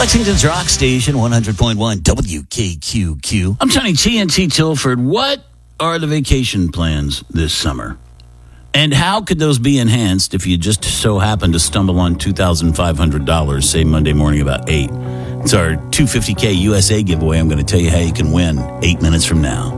Lexington's Rock Station, 100.1 WKQQ. I'm Tony TNT Tilford. What are the vacation plans this summer? And how could those be enhanced if you just so happen to stumble on $2,500, say Monday morning about 8? It's our $250K USA giveaway. I'm going to tell you how you can win 8 minutes from now.